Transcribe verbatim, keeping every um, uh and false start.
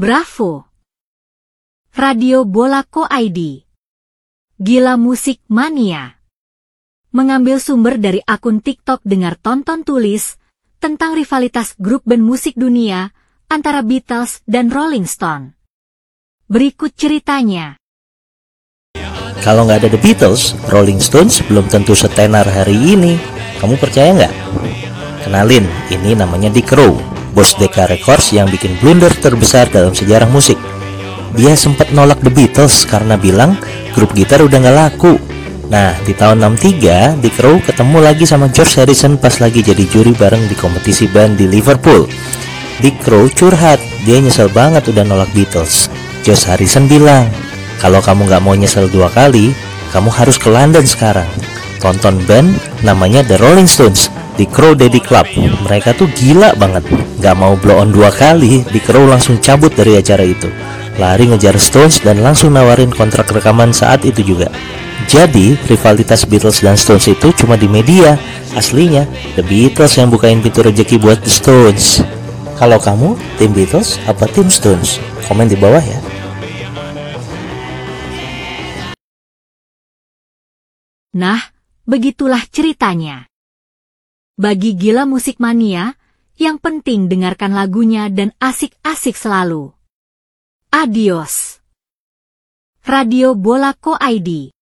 Bravo! Radio Bolako I D. Gila Musik Mania. Mengambil sumber dari akun TikTok Dengar Tonton Tulis tentang rivalitas grup band musik dunia antara Beatles dan Rolling Stone. Berikut ceritanya. Kalau nggak ada The Beatles, Rolling Stones belum tentu setenar hari ini. Kamu percaya nggak? Kenalin, ini namanya Dick Rowe, bos Decca Records yang bikin blunder terbesar dalam sejarah musik. Dia sempat nolak The Beatles karena bilang grup gitar udah nggak laku. Nah, di tahun enam tiga, Dick Rowe ketemu lagi sama George Harrison pas lagi jadi juri bareng di kompetisi band di Liverpool. Dick Rowe curhat, dia nyesel banget udah nolak Beatles. George Harrison bilang, kalau kamu nggak mau nyesel dua kali, kamu harus ke London sekarang. Tonton band namanya The Rolling Stones di Crow Daddy Club. Mereka tuh gila banget. Nggak mau blow on dua kali, Dick Rowe langsung cabut dari acara itu. Lari ngejar Stones dan langsung nawarin kontrak rekaman saat itu juga. Jadi, rivalitas Beatles dan Stones itu cuma di media. Aslinya, The Beatles yang bukain pintu rezeki buat The Stones. Kalau kamu, tim Beatles apa tim Stones? Komen di bawah ya. Nah, begitulah ceritanya. Bagi Gila Musik Mania, yang penting dengarkan lagunya dan asik-asik selalu. Adios. Radio Bolako I D.